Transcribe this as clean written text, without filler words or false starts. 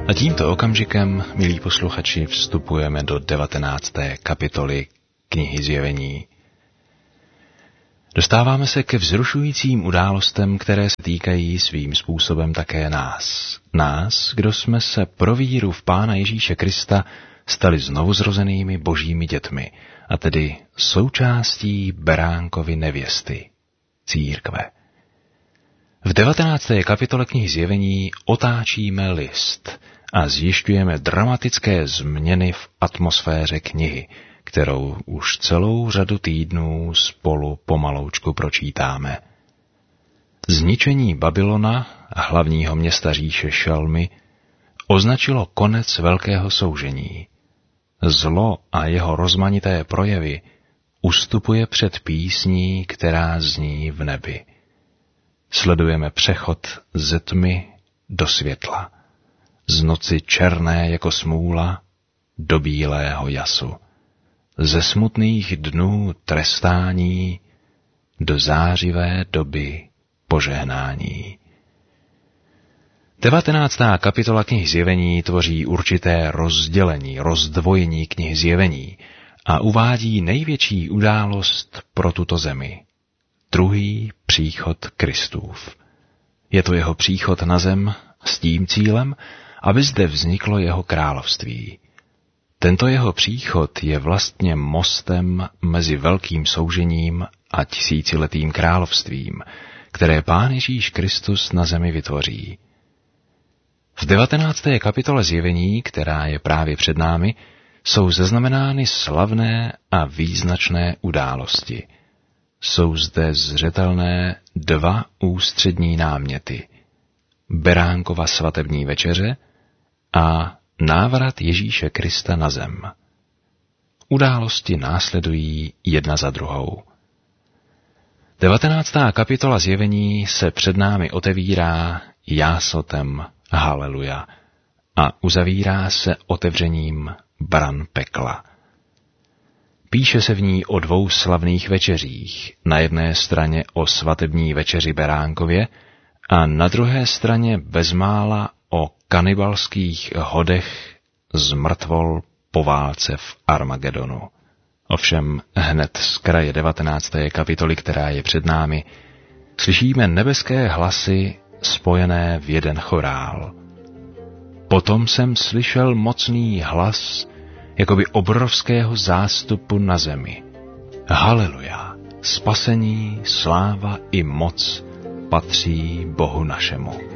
A tímto okamžikem, milí posluchači, vstupujeme do 19. kapitoly knihy Zjevení. Dostáváme se ke vzrušujícím událostem, které se týkají svým způsobem také nás. Nás, kdo jsme se pro víru v Pána Ježíše Krista stali znovuzrozenými božími dětmi, a tedy součástí Beránkovy nevěsty, církve. V 19. kapitole knihy Zjevení otáčíme list a zjišťujeme dramatické změny v atmosféře knihy, kterou už celou řadu týdnů spolu pomaloučku pročítáme. Zničení Babylona, hlavního města říše Šelmy, označilo konec velkého soužení. Zlo a jeho rozmanité projevy ustupuje před písní, která zní v nebi. Sledujeme přechod ze tmy do světla, z noci černé jako smůla do bílého jasu, ze smutných dnů trestání do zářivé doby požehnání. 19. kapitola knihy Zjevení tvoří určité rozdělení, rozdvojení knihy Zjevení a uvádí největší událost pro tuto zemi. Druhý příchod Kristův. Je to jeho příchod na zem s tím cílem, aby zde vzniklo jeho království. Tento jeho příchod je vlastně mostem mezi velkým soužením a tisíciletým královstvím, které Pán Ježíš Kristus na zemi vytvoří. V 19. kapitole Zjevení, která je právě před námi, jsou zaznamenány slavné a význačné události. Jsou zde zřetelné dva ústřední náměty. Beránkova svatební večeře a návrat Ježíše Krista na zem. Události následují jedna za druhou. 19. kapitola Zjevení se před námi otevírá jásotem Haleluja a uzavírá se otevřením bran pekla. Píše se v ní o dvou slavných večeřích, na jedné straně o svatební večeři Beránkově a na druhé straně bezmála o kanibalských hodech z mrtvol po válce v Armagedonu. Ovšem hned z kraje 19. kapitoly, která je před námi, slyšíme nebeské hlasy spojené v jeden chorál. Potom jsem slyšel mocný hlas, jakoby obrovského zástupu na zemi. Haleluja, spasení, sláva i moc patří Bohu našemu.